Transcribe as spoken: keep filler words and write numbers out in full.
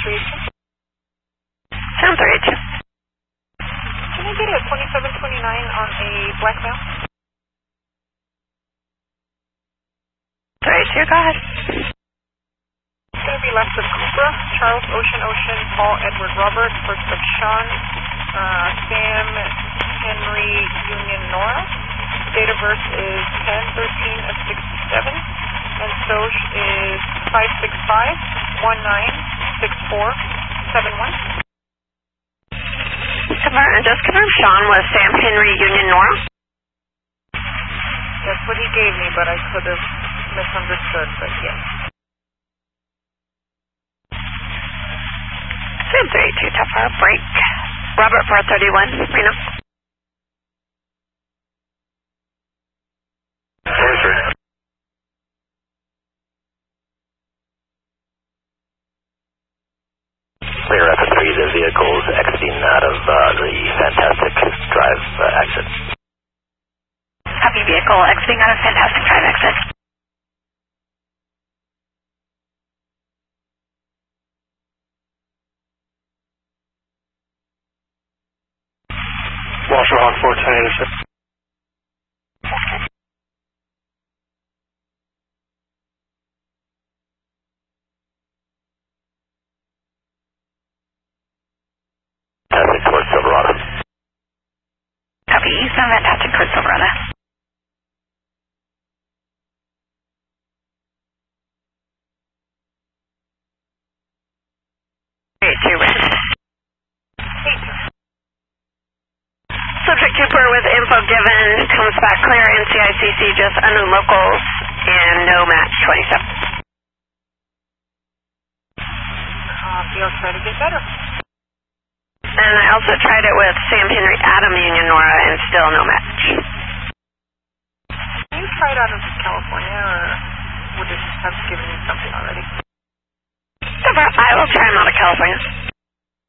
three eight two. seven three eight two. Can I get a twenty-seven twenty-nine on a black male? three eight two, go ahead. It's going to be left of Cooper, Charles Ocean Ocean, Paul Edward Robert, first of Sean, uh, Sam Henry Union Nora. Date of birth is ten thirteen of sixty-seven, and Soch is five six five one nine six four seven one. And just confirm Sean was Sam Henry Union Nora? That's what he gave me, but I could have misunderstood, but yes. seven three eight two, tough hour, break. Robert four thirty-one, Reno. Clear F three, the vehicles exiting out of uh, the Fantastic Drive uh, exit. Copy, vehicle exiting out of Fantastic Drive exit. Walter Hawk four ten intercept. Fantastic towards Silverado. Copy, east on Fantastic towards Silverado. three eight two, red. Subject Cooper with info given, comes back clear, N C I C C, just unknown locals, and no match twenty-seven. Copy, I'll try to get better. And I also tried it with Sam Henry Adam Union Nora, and still no match. Can you try it out of California, or would it have given you something already? I will try him out of California.